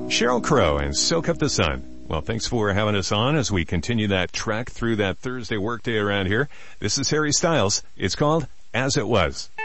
Sheryl Crow and Soak Up the Sun. Well, thanks for having us on as we continue that trek through that Thursday workday around here. This is Harry Styles. It's called As It Was.